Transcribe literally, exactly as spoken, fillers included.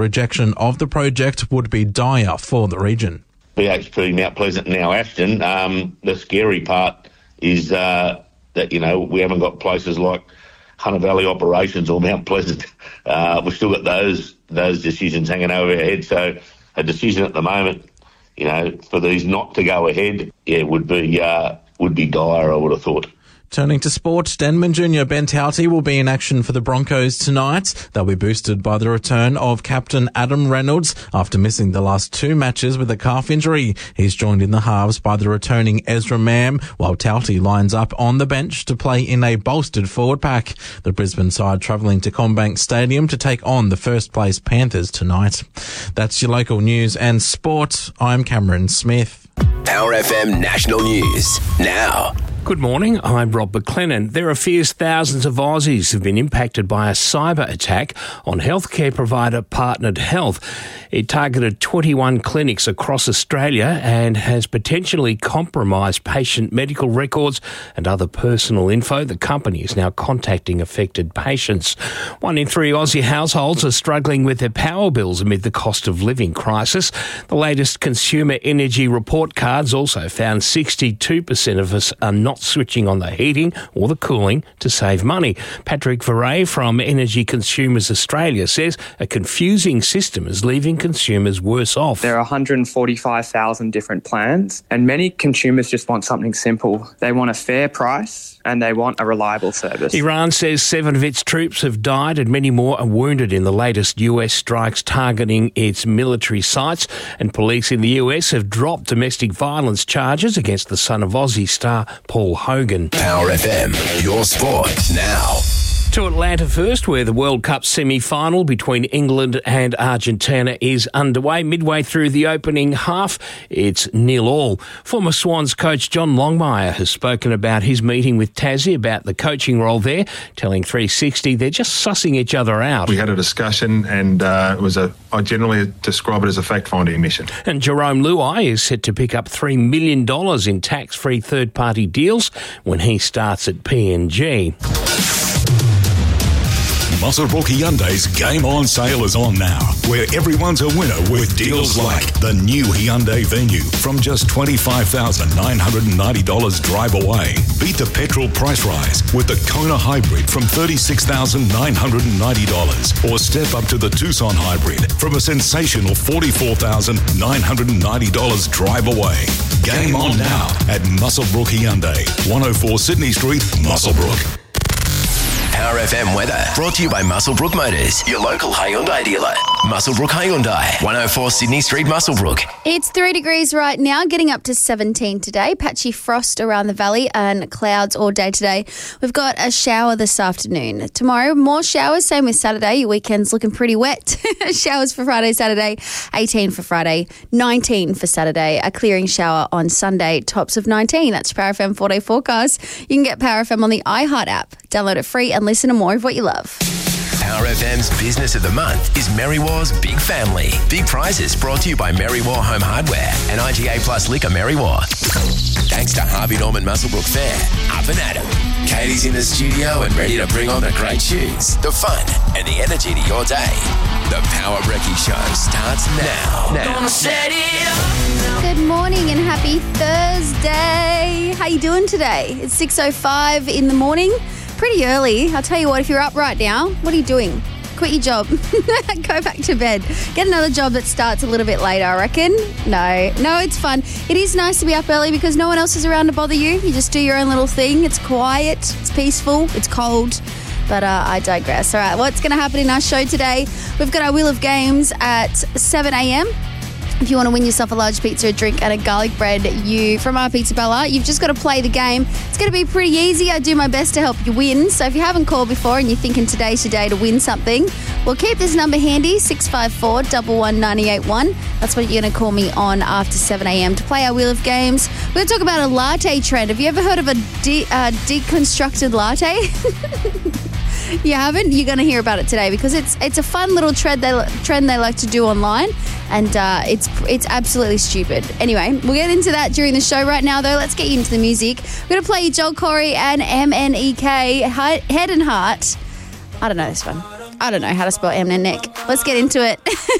Rejection of the project would be dire for the region. B H P, Mount Pleasant, now Ashton. Um, the scary part is uh, that, you know, we haven't got places like Hunter Valley Operations or Mount Pleasant. Uh, we've still got those those decisions hanging over our head. So a decision at the moment, you know, for these not to go ahead, yeah, would be uh, would be dire, I would have thought. Turning to sport, Denman Junior Ben Tauti will be in action for the Broncos tonight. They'll be boosted by the return of captain Adam Reynolds after missing the last two matches with a calf injury. He's joined in the halves by the returning Ezra Mam, while Tauti lines up on the bench to play in a bolstered forward pack. The Brisbane side travelling to CommBank Stadium to take on the first place Panthers tonight. That's your local news and sport. I'm Cameron Smith. Power F M National News now. Good morning, I'm Rob McLennan. There are fears thousands of Aussies have been impacted by a cyber attack on healthcare provider Partnered Health. It targeted twenty-one clinics across Australia and has potentially compromised patient medical records and other personal info. The company is now contacting affected patients. One in three Aussie households are struggling with their power bills amid the cost of living crisis. The latest Consumer Energy Report cards also found sixty-two percent of us are not switching on the heating or the cooling to save money. Patrick Verret from Energy Consumers Australia says a confusing system is leaving consumers worse off. There are one hundred forty-five thousand different plans, and many consumers just want something simple. They want a fair price and they want a reliable service. Iran says seven of its troops have died and many more are wounded in the latest U S strikes targeting its military sites, and police in the U S have dropped domestic violence charges against the son of Aussie star Paul Hogan. Power F M, your sport now. To Atlanta first, where the World Cup semi-final between England and Argentina is underway. Midway through the opening half, it's nil all. Former Swans coach John Longmire has spoken about his meeting with Tassie about the coaching role there, telling three sixty they're just sussing each other out. We had a discussion and uh, it was a, I generally describe it as a fact-finding mission. And Jerome Luai is set to pick up three million dollars in tax-free third-party deals when he starts at P N G. Muswellbrook Hyundai's Game On sale is on now, where everyone's a winner with deals like the new Hyundai Venue from just twenty-five thousand nine hundred ninety dollars drive away. Beat the petrol price rise with the Kona Hybrid from thirty-six thousand nine hundred ninety dollars, or step up to the Tucson Hybrid from a sensational forty-four thousand nine hundred ninety dollars drive away. Game on now at Muswellbrook Hyundai, one oh four Sydney Street, Muswellbrook. Power F M weather brought to you by Muswellbrook Motors, your local Hyundai dealer. Muswellbrook Hyundai, one oh four Sydney Street, Muswellbrook. It's three degrees right now, getting up to seventeen today. Patchy frost around the valley and clouds all day today. We've got a shower this afternoon. Tomorrow, more showers, same with Saturday. Your weekend's looking pretty wet. Showers for Friday, Saturday, eighteen for Friday, nineteen for Saturday. A clearing shower on Sunday, tops of nineteen. That's Power F M four-day forecast. You can get Power F M on the iHeart app. Download it free and listen to more of what you love. Power F M's Business of the Month is Merriwar's Big Family. Big prizes brought to you by Merriwar Home Hardware and I G A Plus Liquor Merriwar. Thanks to Harvey Norman Muswellbrook Fair, up and at 'em. Katie's in the studio and ready to bring on the great tunes, the fun and the energy to your day. The Power Brekkie Show starts now. now. Gonna set it up. Good morning and happy Thursday. How you doing today? It's six oh five in the morning. Pretty early. I'll tell you what, if you're up right now, what are you doing? Quit your job. Go back to bed. Get another job that starts a little bit later, I reckon. No, no, it's fun. It is nice to be up early because no one else is around to bother you. You just do your own little thing. It's quiet, it's peaceful, it's cold. But uh, I digress. All right, what's going to happen in our show today? We've got our Wheel of Games at seven a.m. If you want to win yourself a large pizza, a drink and a garlic bread, you from our Pizza Bella, you've just got to play the game. It's going to be pretty easy. I do my best to help you win. So if you haven't called before and you're thinking today's your day to win something, well, keep this number handy, six five four, one one nine eight one. That's what you're going to call me on after seven a.m. to play our Wheel of Games. We're going to talk about a latte trend. Have you ever heard of a de- uh, deconstructed latte? You haven't? You're going to hear about it today because it's it's a fun little trend they trend they like to do online, and uh, it's it's absolutely stupid. Anyway, we'll get into that during the show. Right now, though, let's get you into the music. We're going to play you Joel Corey and M N E K, Head and Heart. I don't know this one. I don't know how to spell Amnenic. Let's get into it.